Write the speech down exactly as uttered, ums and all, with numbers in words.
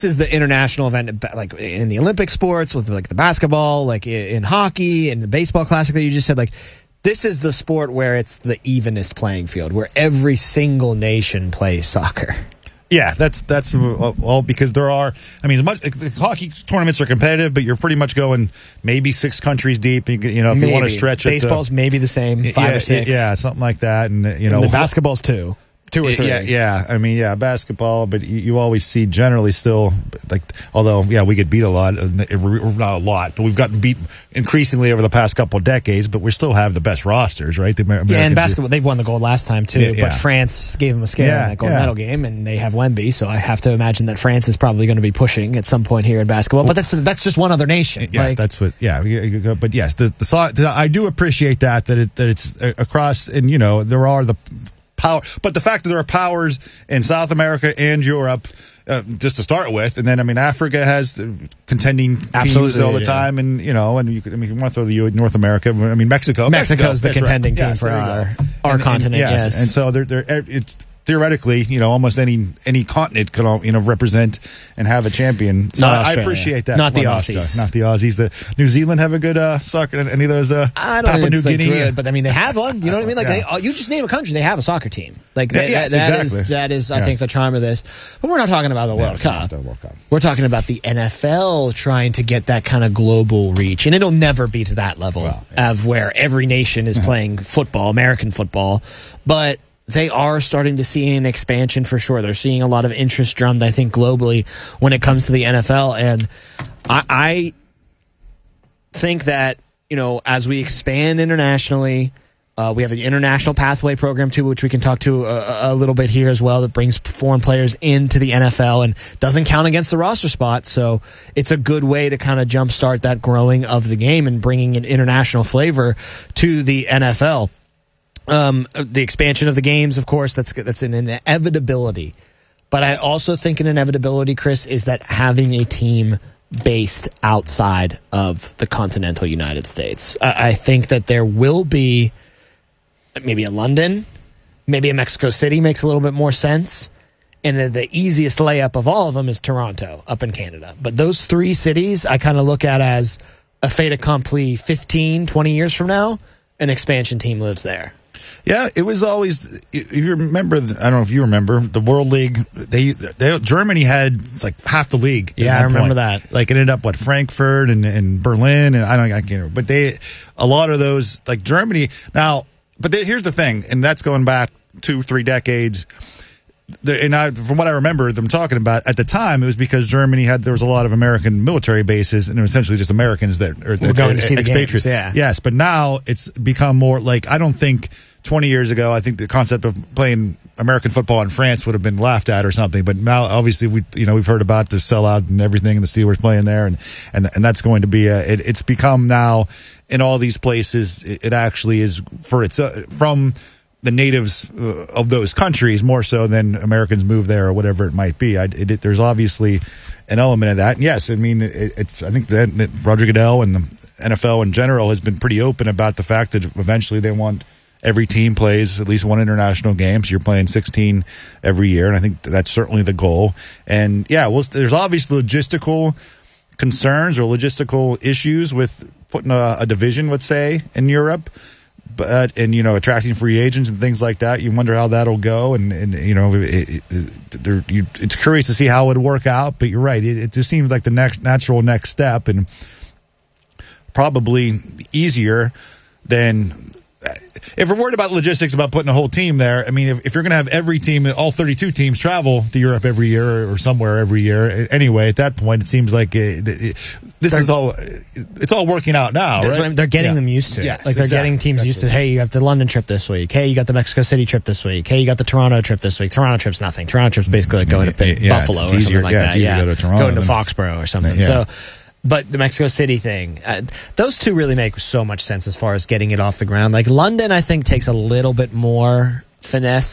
This is the international event, like in the Olympic sports, with like the basketball, like in hockey and the baseball classic that you just said. Like, this is the sport where it's the evenest playing field, where every single nation plays soccer. Yeah, that's that's all because there are. I mean, much, the hockey tournaments are competitive, but you're pretty much going maybe six countries deep. You, you know, if maybe. you want to stretch Baseball's it, baseball's maybe the same, five yeah, or six, yeah, something like that, and you know, and the basketball's two. Two or three. Yeah, yeah. I mean, yeah, basketball, but you, you always see generally still, like, although, yeah, we get beat a lot, not a lot, but we've gotten beat increasingly over the past couple of decades, but we still have the best rosters, right? The Americans, yeah, and basketball, they've won the gold last time, too, yeah, yeah. but France gave them a scare yeah, in that gold yeah. medal game, and they have Wemby, so I have to imagine that France is probably going to be pushing at some point here in basketball, but that's that's just one other nation. Yes, like, that's what, yeah, but yes, the, the, I do appreciate that, that, it, that it's across, and, you know, there are the power, but the fact that there are powers in South America and Europe, uh, just to start with, and then I mean Africa has contending teams Absolutely, all the yeah. time, and you know, and you could, I mean, if you want to throw the North America, I mean Mexico, Mexico's Mexico, the contending right. team yes, for our, our and, continent. and, yes. yes, and so they're, they're it's theoretically, you know, almost any any continent could all, you know represent and have a champion. So Not I Australia. appreciate that. Not the well, Aussies. Not the Aussies. The New Zealand have a good uh, soccer. Any of those? Uh, I don't Papua think New it's like Guinea, good, but I mean they have one. You know what I mean? Like Yeah. they, you just name a country, they have a soccer team. Like that, Yes, that, that exactly. is that is I Yes. think the charm of this. But we're not talking about the World it's not Cup. the World Cup. We're talking about the N F L trying to get that kind of global reach, and it'll never be to that level Well, yeah. of where every nation is playing football, American football, but they are starting to see an expansion for sure. They're seeing a lot of interest drummed, I think, globally when it comes to the N F L. And I, I think that, you know, as we expand internationally, uh, we have the International Pathway Program, too, which we can talk to a, a little bit here as well, that brings foreign players into the N F L and doesn't count against the roster spot. So it's a good way to kind of jumpstart that growing of the game and bringing an international flavor to the N F L. Um, the expansion of the games, of course, that's that's an inevitability. But I also think an inevitability, Chris, is that having a team based outside of the continental United States. I, I think that there will be maybe a London, maybe a Mexico City makes a little bit more sense. And the, the easiest layup of all of them is Toronto up in Canada. But those three cities I kind of look at as a fait accompli fifteen, twenty years from now, an expansion team lives there. Yeah, it was always. If you remember, I don't know if you remember the World League. They, they Germany had like half the league. Yeah, I remember point. that. Like it ended up what Frankfurt and, and Berlin and I don't I can't remember. But they a lot of those like Germany now. But they, here's the thing, and that's going back two three decades. The, and I, from what I remember them talking about at the time, it was because Germany had there was a lot of American military bases, and it was essentially just Americans that are We're going to see the games, yeah. Yes, but now it's become more like I don't think. twenty years ago, I think the concept of playing American football in France would have been laughed at or something. But now, obviously, we you know we've heard about the sellout and everything, and the Steelers playing there, and and and that's going to be a. It, it's become now in all these places. It, it actually is for its uh, from the natives uh, of those countries more so than Americans move there or whatever it might be. I, it, it, there's obviously an element of that. And yes, I mean it, it's. I think that, that Roger Goodell and the N F L in general has been pretty open about the fact that eventually they want. Every team plays at least one international game, so you're playing sixteen every year, and I think that's certainly the goal. And, yeah, well, there's obviously logistical concerns or logistical issues with putting a, a division, let's say, in Europe, but and, you know, attracting free agents and things like that. You wonder how that'll go, and, and you know, it, it, you, it's curious to see how it would work out, but you're right. It, it just seems like the next natural next step and probably easier than – if we're worried about logistics about putting a whole team there, I mean, if, if you're going to have every team, all thirty-two teams travel to Europe every year or somewhere every year, anyway, at that point, it seems like it, it, this is all, it's all working out now, That's right? what they're getting yeah. them used to. Yes, like they're exactly. getting teams That's used to, it. hey, you got the London trip this week. Hey, you got the Mexico City trip this week. Hey, you got the Toronto trip this week. Toronto trip's nothing. Toronto trip's basically like going to Yeah, Buffalo it's or easier- something like yeah, that. it's easier Yeah, to go to Toronto going to than- Foxborough or something. Yeah. So, but the Mexico City thing, uh, those two really make so much sense as far as getting it off the ground. Like London, I think, takes a little bit more finesse